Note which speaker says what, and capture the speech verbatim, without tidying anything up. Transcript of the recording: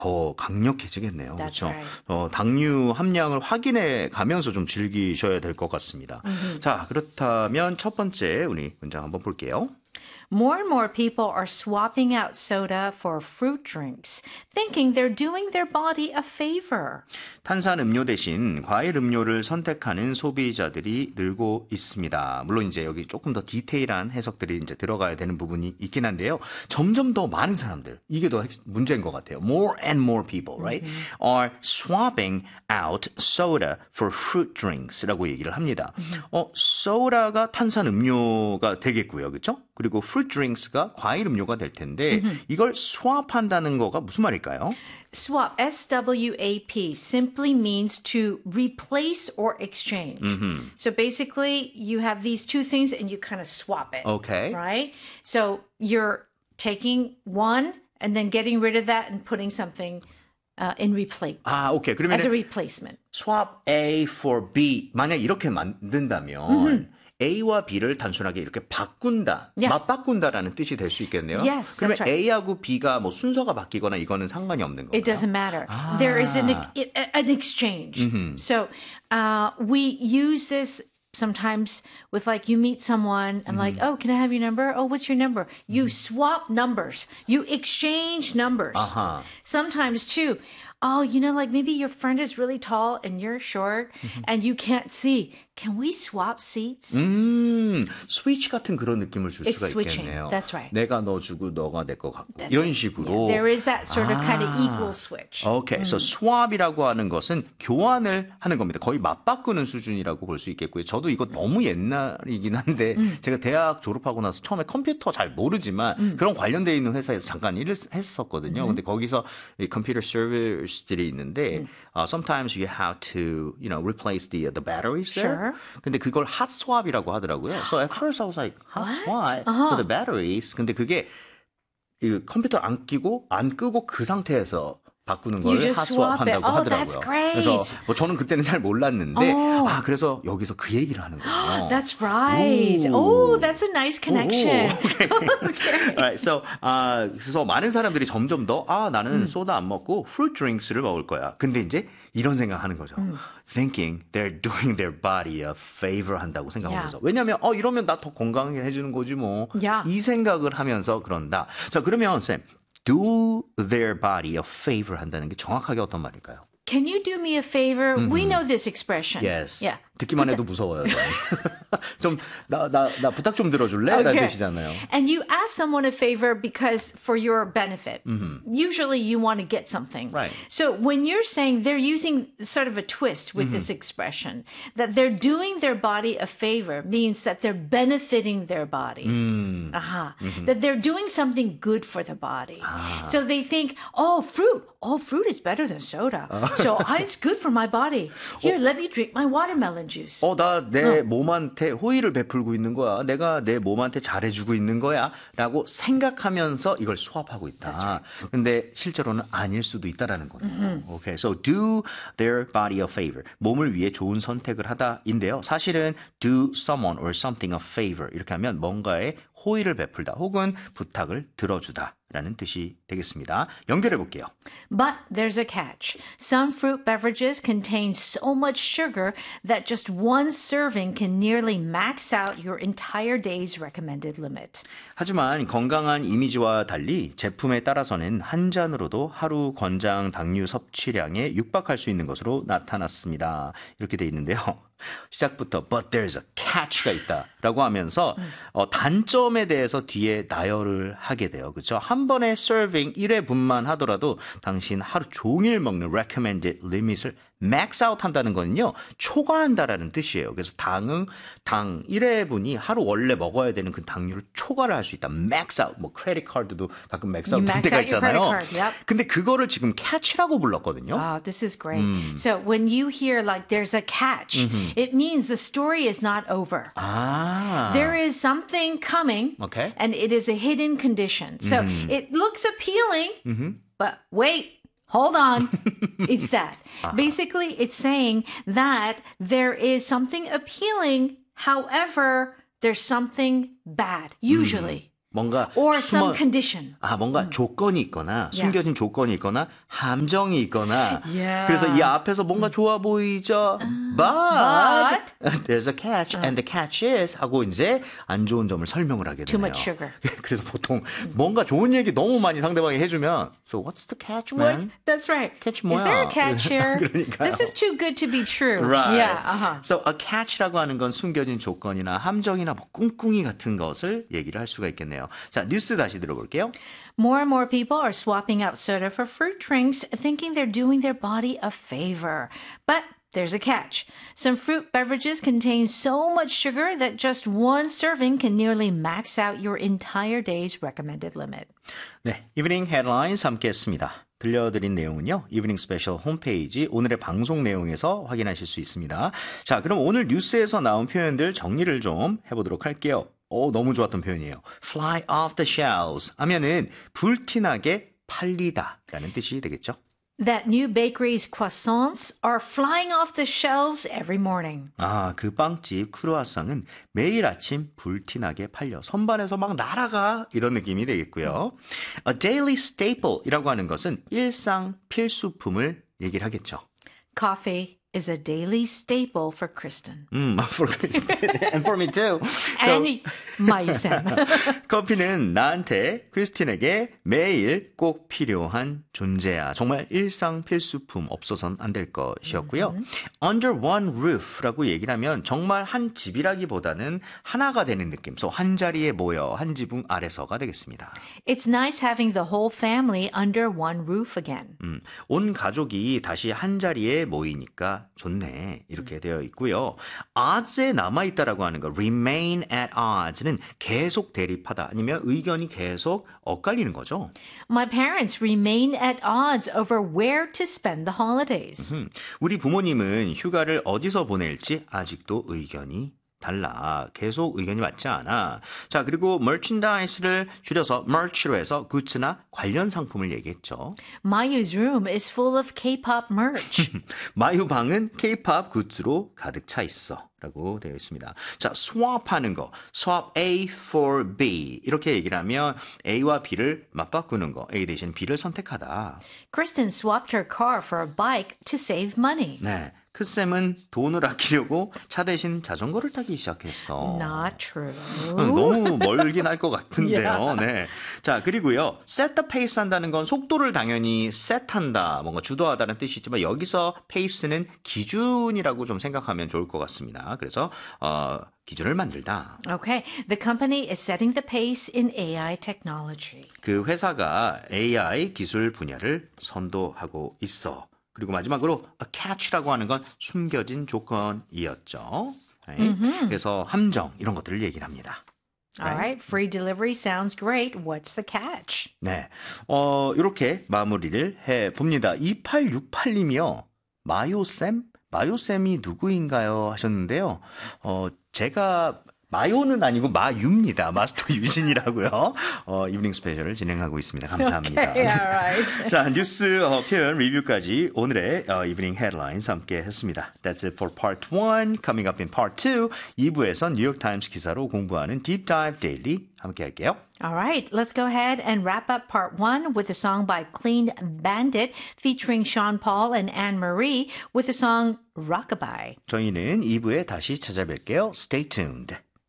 Speaker 1: 더 강력해지겠네요.
Speaker 2: That's
Speaker 1: 그렇죠?
Speaker 2: right.
Speaker 1: 어, 당류 함량을 확인해 가면서 좀 즐기셔야 될 것 같습니다.
Speaker 2: Mm-hmm.
Speaker 1: 자, 그렇다면 첫 번째 우리 문장 한번 볼게요.
Speaker 2: More and more people are swapping out soda for fruit drinks, thinking they're doing their body a favor.
Speaker 1: 탄산 음료 대신 과일 음료를 선택하는 소비자들이 늘고 있습니다. 물론 이제 여기 조금 더 디테일한 해석들이 이제 들어가야 되는 부분이 있긴 한데요. 점점 더 많은 사람들, 이게 더 문제인 것 같아요. More and more people, right, mm-hmm. are swapping out soda for fruit drinks라고 얘기를 합니다. Mm-hmm. 어, 소다가 탄산 음료가 되겠고요, 그렇죠? 그리고 fruit drinks가 과일 음료가 될 텐데 mm-hmm. 이걸 swap한다는 거가 무슨 말일까요?
Speaker 2: Swap, S W A P, simply means to replace or exchange. Mm-hmm. So basically, you have these two things and you kind of swap it.
Speaker 1: Okay.
Speaker 2: Right? So you're taking one and then getting rid of that and putting something uh, in replace.
Speaker 1: 아, 오케이. 그러면
Speaker 2: as a replacement.
Speaker 1: swap A for B. 만약 이렇게 만든다면
Speaker 2: Mm-hmm.
Speaker 1: A와 B를 단순하게 이렇게 바꾼다,
Speaker 2: Yeah.
Speaker 1: 맞바꾼다라는 뜻이 될 수 있겠네요.
Speaker 2: Yes,
Speaker 1: 그러면
Speaker 2: that's right.
Speaker 1: A하고 B가 뭐 순서가 바뀌거나 이거는 상관이 없는 건가요?
Speaker 2: It doesn't matter.
Speaker 1: 아.
Speaker 2: There is an, an exchange. Mm-hmm. So uh, we use this sometimes with like you meet someone and like, oh, can I have your number? Oh, what's your number? You swap numbers. You exchange numbers.
Speaker 1: Uh-huh.
Speaker 2: Sometimes too. Oh, you know, like maybe your friend is really tall and you're short mm-hmm. and you can't see. Can we swap seats?
Speaker 1: 음, 스위치 같은 그런 느낌을 줄
Speaker 2: It's
Speaker 1: 수가
Speaker 2: switching.
Speaker 1: 있겠네요.
Speaker 2: That's right.
Speaker 1: 내가 너 주고 너가 내 거 갖고
Speaker 2: That's
Speaker 1: 이런
Speaker 2: it.
Speaker 1: 식으로.
Speaker 2: Yeah, there is that sort of
Speaker 1: 아.
Speaker 2: kind of equal switch.
Speaker 1: 오케이, 그래서 swap이라고 하는 것은 교환을 하는 겁니다. 거의 맞바꾸는 수준이라고 볼 수 있겠고요. 저도 이거 너무 옛날이긴 한데 음. 제가 대학 졸업하고 나서 처음에 컴퓨터 잘 모르지만 음. 그런 관련되어 있는 회사에서 잠깐 일을 했었거든요. 음. 근데 거기서 이 컴퓨터 서비스들이 있는데 음. uh, sometimes you have to, you know, replace the the batteries there.
Speaker 2: Sure.
Speaker 1: 근데 그걸 hot swap이라고 하더라고요. So at first I was like, hot
Speaker 2: What?
Speaker 1: swap
Speaker 2: uh-huh.
Speaker 1: for the batteries. 근데 그게 이 컴퓨터 안 끼고 안 끄고 그 상태에서 바꾸는 걸 핫스왑한다고
Speaker 2: oh,
Speaker 1: 하더라고요.
Speaker 2: That's great.
Speaker 1: 그래서 뭐 저는 그때는 잘 몰랐는데
Speaker 2: oh.
Speaker 1: 아 그래서 여기서 그 얘기를 하는 거예요.
Speaker 2: That's right.
Speaker 1: 오.
Speaker 2: Oh, that's a nice connection.
Speaker 1: 오, okay. okay. Alright, so 아 그래서 많은 사람들이 점점 더 아 나는 음. 소다 안 먹고 fruit drinks를 먹을 거야. 근데 이제 이런 생각하는 거죠. 음. Thinking they're doing their body a favor 한다고 생각하면서.
Speaker 2: Yeah.
Speaker 1: 왜냐하면 어 이러면 나 더 건강하게 해주는 거지 뭐.
Speaker 2: Yeah.
Speaker 1: 이 생각을 하면서 그런다. 자 그러면 쌤. do their body a favor 한다는 게 정확하게 어떤 말일까요?
Speaker 2: Can you do me a favor? Mm-hmm. We know this expression.
Speaker 1: Yes.
Speaker 2: Yeah.
Speaker 1: 듣기만 해도 무서워요. 좀 나 나 나 부탁 좀 들어줄래?
Speaker 2: Okay.
Speaker 1: 라는 뜻이잖아요.
Speaker 2: And you ask someone a favor because for your benefit. Mm-hmm. Usually you want to get something.
Speaker 1: Right.
Speaker 2: So when you're saying they're using sort of a twist with mm-hmm. this expression, that they're doing their body a favor means that they're benefiting their body. Mm. Uh-huh. Mm-hmm. That they're doing something good for the body. Ah. So they think, oh, fruit. Oh, fruit is better than soda. So it's good for my body. Here, let me drink my watermelon juice.
Speaker 1: 어, 나 내 어. 몸한테 호의를 베풀고 있는 거야. 내가 내 몸한테 잘해주고 있는 거야. 라고 생각하면서 이걸 수합하고 있다. Right. 근데 실제로는 아닐 수도 있다라는 거예요. Mm-hmm. Okay, so do their body a favor. 몸을 위해 좋은 선택을 하다인데요. 사실은 do someone or something a favor. 이렇게 하면 뭔가에 호의를 베풀다 혹은 부탁을 들어주다 라는 뜻이 되겠습니다. 연결해 볼게요.
Speaker 2: But there's a catch. Some fruit beverages contain so much sugar that just one serving can nearly max out your entire day's recommended limit.
Speaker 1: 하지만 건강한 이미지와 달리 제품에 따라서는 한 잔으로도 하루 권장 당류 섭취량에 육박할 수 있는 것으로 나타났습니다. 이렇게 돼 있는데요. 시작부터 but there's a catch가 있다라고 하면서 음. 어, 단점에 대해서 뒤에 나열을 하게 돼요. 그렇죠? 한 번에 serving 일 회분만 하더라도 당신 하루 종일 먹는 recommended limit을 max out 한다는 거는요. 초과한다라는 뜻이에요. 그래서 당은 당 일 회분이 하루 원래 먹어야 되는 그 당류를 초과를 할 수 있다. max out. 뭐 크레딧 카드도 가끔 max out 될 때가 있잖아요.
Speaker 2: Yep.
Speaker 1: 근데 그거를 지금 catch라고 불렀거든요.
Speaker 2: Wow, this is great.
Speaker 1: 음.
Speaker 2: So when you hear like there's a catch, mm-hmm. it means the story is not over.
Speaker 1: 아.
Speaker 2: There is something coming
Speaker 1: okay.
Speaker 2: and it is a hidden condition. So mm-hmm. it looks appealing, mm-hmm. but wait. Hold on. It's that. Uh-huh. Basically, it's saying that there is something appealing. However, there's something bad, usually.
Speaker 1: 뭔가
Speaker 2: Or
Speaker 1: 숨어
Speaker 2: some condition.
Speaker 1: 아, 뭔가 조건이 있거나 숨겨진 조건이 있거나 함정이 있거나
Speaker 2: Yeah.
Speaker 1: 그래서 이 앞에서 뭔가 좋아 보이죠. But, there's a catch and the catch is 하고 이제 안 좋은 점을 설명을 하게 되네요.
Speaker 2: Too much sugar.
Speaker 1: 그래서 보통 뭔가 좋은 얘기 너무 많이 상대방이 해주면 So what's the catch, man?
Speaker 2: What? That's right.
Speaker 1: catch
Speaker 2: Is there a
Speaker 1: 뭐야?
Speaker 2: catch here?
Speaker 1: 그러니까요.
Speaker 2: This is too good to be true.
Speaker 1: Right.
Speaker 2: Yeah. Uh-huh.
Speaker 1: So a catch라고 하는 건 숨겨진 조건이나 함정이나 뭐 꿍꿍이 같은 것을 얘기를 할 수가 있겠네요. 자, 뉴스 다시 들어볼게요.
Speaker 2: More and more people are swapping out soda for fruit drinks, thinking they're doing their body a favor. But there's a catch. Some fruit beverages contain so much sugar that just one serving can nearly max out your entire day's recommended limit.
Speaker 1: 네, 이브닝 헤드라인스 함께 했습니다. 들려드린 내용은요. 이브닝 스페셜 홈페이지 오늘의 방송 내용에서 확인하실 수 있습니다. 자, 그럼 오늘 뉴스에서 나온 표현들 정리를 좀 해보도록 할게요. 오, 너무 좋았던 표현이에요. Fly off the shelves 하면은 불티나게 팔리다 라는 뜻이 되겠죠.
Speaker 2: That new bakery's croissants are flying off the shelves every morning.
Speaker 1: 아, 그 빵집 크루아상은 매일 아침 불티나게 팔려 선반에서 막 날아가 이런 느낌이 되겠고요. A daily staple이라고 하는 것은 일상 필수품을 얘기를 하겠죠.
Speaker 2: Coffee is a daily staple for Kristen.
Speaker 1: 음, for Kristen and for me too.
Speaker 2: And 마유쌤.
Speaker 1: 커피는 나한테 크리스틴에게 매일 꼭 필요한 존재야. 정말 일상 필수품 없어서는 안 될 것이었고요. Under one roof라고 얘기를 하면 정말 한 집이라기보다는 하나가 되는 느낌. So 한 자리에 모여 한 지붕 아래서가 되겠습니다.
Speaker 2: It's nice having the whole family under one roof again.
Speaker 1: 음, 온 가족이 다시 한 자리에 모이니까 좋네. 이렇게 되어 있고요. odds에 남아있다라고 하는 거 remain at odds는 계속 대립하다 아니면 의견이 계속 엇갈리는 거죠.
Speaker 2: My parents remain at odds over where to spend the holidays.
Speaker 1: 음, 우리 부모님은 휴가를 어디서 보낼지 아직도 의견이 달라. 계속 의견이 맞지 않아. 자, 그리고 merchandise를 줄여서 merch로 해서 굿즈나 관련 상품을 얘기했죠.
Speaker 2: Mayu's room is full of K-pop merch.
Speaker 1: 마유 방은 K-팝 굿즈로 가득 차 있어. 라고 되어 있습니다. 자, swap 하는 거. swap A for B. 이렇게 얘기를 하면 A와 B를 맞바꾸는 거. A 대신 B를 선택하다.
Speaker 2: Kristen swapped her car for a bike to save money.
Speaker 1: 네. 크쌤은 돈을 아끼려고 차 대신 자전거를 타기 시작했어.
Speaker 2: Not true.
Speaker 1: 너무 멀긴 할 것 같은데요. 네. 자, 그리고요. set the pace 한다는 건 속도를 당연히 set한다, 뭔가 주도하다는 뜻이지만 여기서 pace는 기준이라고 좀 생각하면 좋을 것 같습니다. 그래서 어, 기준을 만들다.
Speaker 2: Okay, the company is setting the pace in A I technology.
Speaker 1: 그 회사가 에이아이 기술 분야를 선도하고 있어. 그리고 마지막으로 a catch라고 하는 건 숨겨진 조건이었죠. 네. 그래서 함정 이런 것들을 얘기를 합니다.
Speaker 2: All right, free delivery sounds great. What's the catch?
Speaker 1: 네, 어, 이렇게 마무리를 해봅니다. 이팔육팔님이요. 마요쌤? 마요쌤이 누구인가요? 하셨는데요. 어, 제가 마요는 아니고 마유입니다. 마스터 유진이라고요. 어, 이브닝 스페셜을 진행하고 있습니다. 감사합니다.
Speaker 2: Okay, all right.
Speaker 1: 자, 뉴스 어, 표현 리뷰까지 오늘의 어, 이브닝 헤드라인스 함께 했습니다. That's it for part one. Coming up in part two. 이 부에선 뉴욕타임스 기사로 공부하는 Deep Dive Daily 함께 할게요.
Speaker 2: All right, let's go ahead and wrap up part one with a song by Clean Bandit featuring Sean Paul and Anne Marie with the song Rockabye.
Speaker 1: 저희는 이 부에 다시 찾아뵐게요. Stay tuned.